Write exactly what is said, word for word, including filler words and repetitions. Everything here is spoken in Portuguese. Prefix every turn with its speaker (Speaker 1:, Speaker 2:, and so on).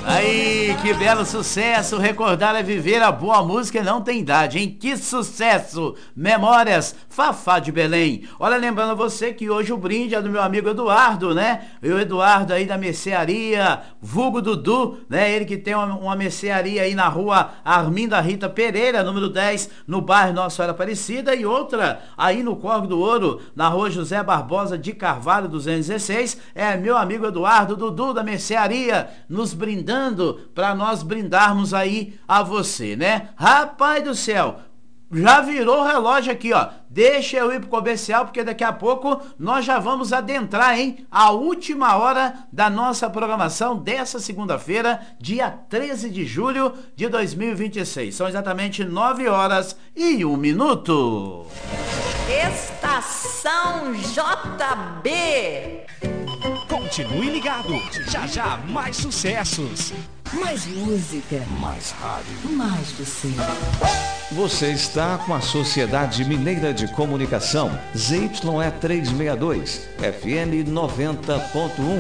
Speaker 1: Aí, que belo sucesso, recordar é viver, a boa música não tem idade, hein? Que sucesso! Memórias, Fafá de Belém. Olha, lembrando a você que hoje o brinde é do meu amigo Eduardo, né? O Eduardo aí da mercearia, vulgo Dudu, né? Ele que tem uma, uma mercearia aí na rua Arminda Rita Pereira, número dez, no bairro Nossa Senhora Aparecida, e outra aí no Córrego do Ouro, na rua José Barbosa de Carvalho, duzentos e dezesseis, é meu amigo Eduardo Dudu da mercearia, nos brindando para nós brindarmos aí a você, né? Rapaz do céu, já virou o relógio aqui, ó. Deixa eu ir pro comercial, porque daqui a pouco nós já vamos adentrar, hein? A última hora da nossa programação dessa segunda-feira, dia treze de julho de dois mil e vinte e seis. São exatamente nove horas e um minuto.
Speaker 2: Estação J B.
Speaker 3: Continue ligado, já já mais sucessos.
Speaker 2: Mais música.
Speaker 3: Mais rádio.
Speaker 2: Mais você.
Speaker 4: Você está com a Sociedade Mineira de Comunicação, Z Y E trezentos e sessenta e dois, F M noventa ponto um.